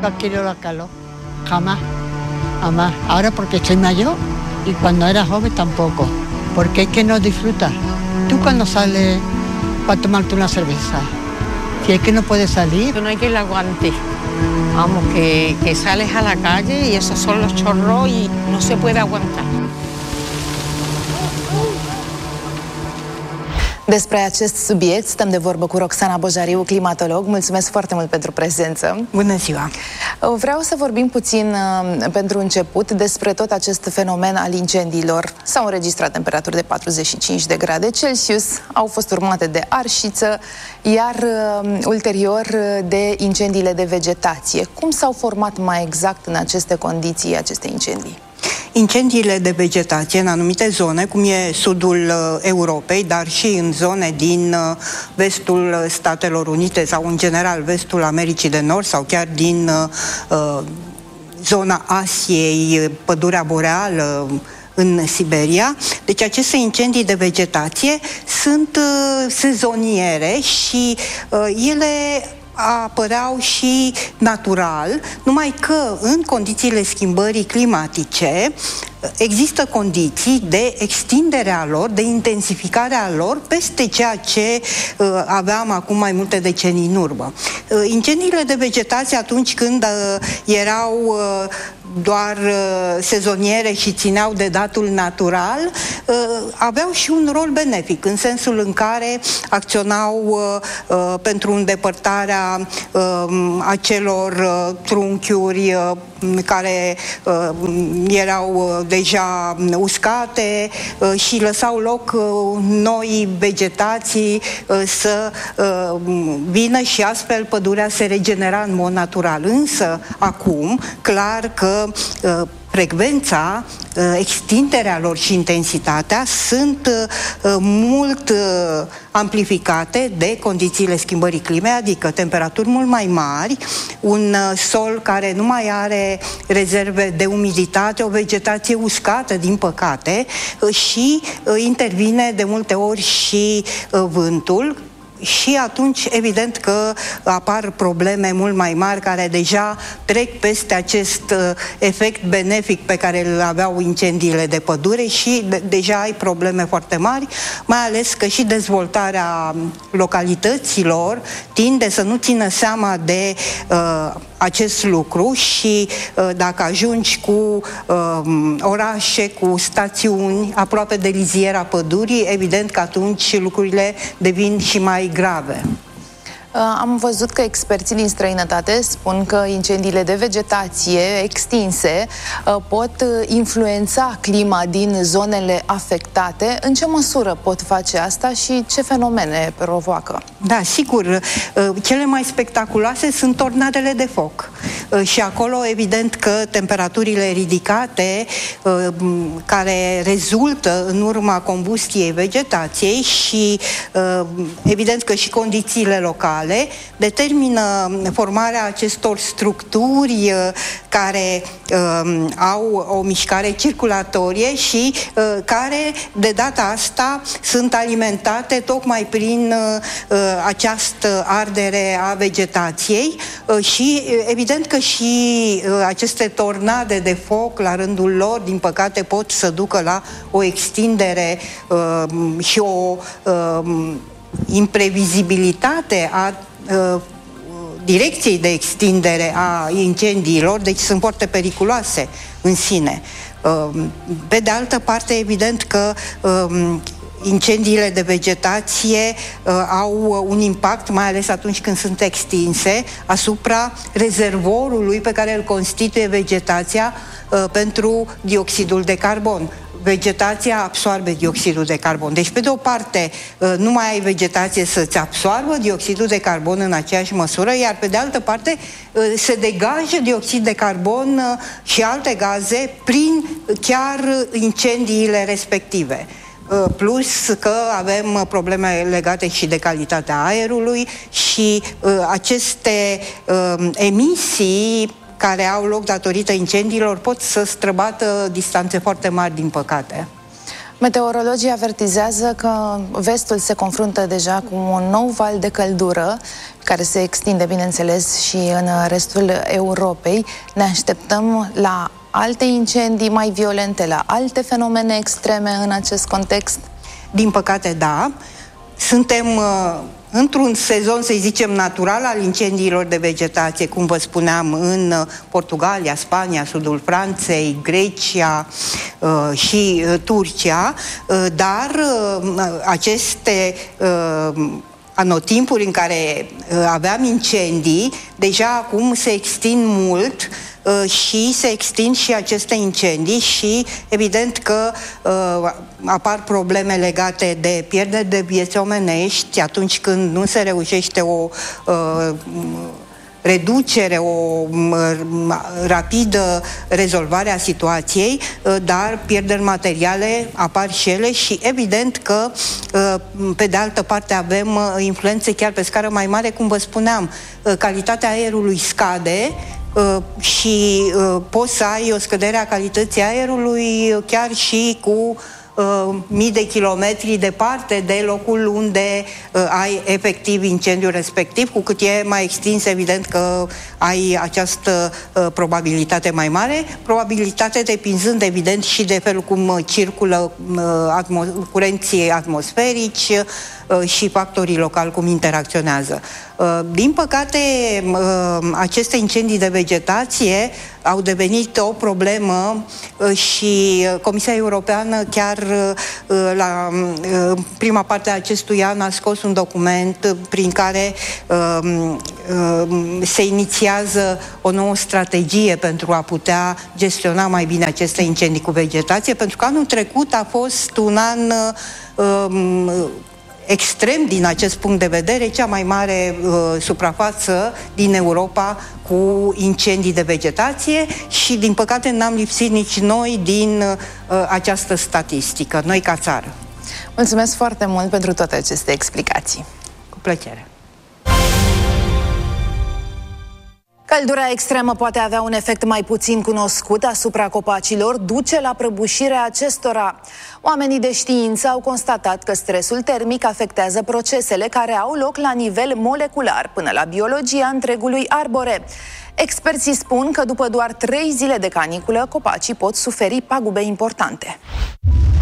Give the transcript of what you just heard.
nunca he querido la calor. Jamás. Jamás. Ahora porque soy mayor y cuando era joven tampoco. Porque es que no disfrutas. Tú cuando sales para tomarte una cerveza, si es que no puedes salir. No hay quien la aguante. Vamos, que sales a la calle y esos son los chorros y no se puede aguantar. Despre acest subiect stăm de vorbă cu Roxana Bojariu, climatolog. Mulțumesc foarte mult pentru prezență. Bună ziua! Vreau să vorbim puțin, pentru început, despre tot acest fenomen al incendiilor. S-au înregistrat temperaturi de 45 de grade Celsius, au fost urmate de arșiță, iar ulterior de incendiile de vegetație. Cum s-au format mai exact în aceste condiții aceste incendii? Incendiile de vegetație în anumite zone, cum e sudul Europei, dar și în zone din vestul Statelor Unite sau în general vestul Americii de Nord sau chiar din zona Asiei, pădurea boreală, în Siberia. Deci aceste incendii de vegetație sunt sezoniere și ele apăreau și natural, numai că în condițiile schimbării climatice există condiții de extindere a lor, de intensificare a lor peste ceea ce aveam acum mai multe decenii în urmă. Incendiile de vegetație atunci când erau doar sezoniere și țineau de datul natural, aveau și un rol benefic, în sensul în care acționau pentru îndepărtarea acelor trunchiuri care erau deja uscate și lăsau loc noi vegetații să vină și astfel pădurea se regenera în mod natural. Însă, acum, clar că frecvența, extinderea lor și intensitatea sunt mult amplificate de condițiile schimbării climei, adică temperaturi mult mai mari, un sol care nu mai are rezerve de umiditate, o vegetație uscată, din păcate, și intervine de multe ori și vântul. Și atunci, evident că apar probleme mult mai mari care deja trec peste acest efect benefic pe care îl aveau incendiile de pădure și deja ai probleme foarte mari, mai ales că și dezvoltarea localităților tinde să nu țină seama de acest lucru și dacă ajungi cu orașe, cu stațiuni aproape de liziera pădurii, evident că atunci lucrurile devin și mai grave. Am văzut că experții din străinătate spun că incendiile de vegetație extinse pot influența clima din zonele afectate. În ce măsură pot face asta și ce fenomene provoacă? Da, sigur. Cele mai spectaculoase sunt tornadele de foc. Și acolo, evident că temperaturile ridicate care rezultă în urma combustiei vegetației și evident că și condițiile locale determină formarea acestor structuri care au o mișcare circulatorie și care de data asta sunt alimentate tocmai prin această ardere a vegetației și evident că și aceste tornade de foc la rândul lor, din păcate, pot să ducă la o extindere și o imprevizibilitate a direcției de extindere a incendiilor, deci sunt foarte periculoase în sine. Pe de altă parte, evident că incendiile de vegetație au un impact, mai ales atunci când sunt extinse, asupra rezervorului pe care îl constituie vegetația pentru dioxidul de carbon. Vegetația absorbe dioxidul de carbon. Deci, pe de o parte, nu mai ai vegetație să-ți absoarbă dioxidul de carbon în aceeași măsură, iar pe de altă parte se degajă dioxid de carbon și alte gaze prin chiar incendiile respective. Plus că avem probleme legate și de calitatea aerului și aceste emisii care au loc datorită incendiilor pot să străbată distanțe foarte mari, din păcate. Meteorologii avertizează că vestul se confruntă deja cu un nou val de căldură care se extinde, bineînțeles, și în restul Europei. Ne așteptăm la alte incendii mai violente, la alte fenomene extreme în acest context? Din păcate, da. Suntem într-un sezon, să zicem, natural al incendiilor de vegetație, cum vă spuneam, în Portugalia, Spania, sudul Franței, Grecia și Turcia, dar aceste anotimpuri în care aveam incendii, deja acum se extind mult și se extind și aceste incendii și evident că apar probleme legate de pierderi de vieți omenești atunci când nu se reușește o reducere, o rapidă rezolvare a situației, dar pierderi materiale apar și ele și evident că pe de altă parte avem influențe chiar pe scară mai mare, cum vă spuneam, calitatea aerului scade și poți să ai o scădere a calității aerului chiar și cu mii de kilometri departe de locul unde ai efectiv incendiul respectiv, cu cât e mai extins, evident că ai această probabilitate mai mare, probabilitate depinzând evident și de felul cum circulă curenții atmosferici și factorii locali cum interacționează. Din păcate, aceste incendii de vegetație au devenit o problemă și Comisia Europeană chiar la prima parte a acestui an a scos un document prin care se inițiază o nouă strategie pentru a putea gestiona mai bine aceste incendii cu vegetație, pentru că anul trecut a fost un an extrem din acest punct de vedere, cea mai mare suprafață din Europa cu incendii de vegetație și, din păcate, n-am lipsit nici noi din această statistică, noi ca țară. Mulțumesc foarte mult pentru toate aceste explicații. Cu plăcere. Căldura extremă poate avea un efect mai puțin cunoscut asupra copacilor, duce la prăbușirea acestora. Oamenii de știință au constatat că stresul termic afectează procesele care au loc la nivel molecular, până la biologia întregului arbore. Experții spun că după doar 3 zile de caniculă, copacii pot suferi pagube importante.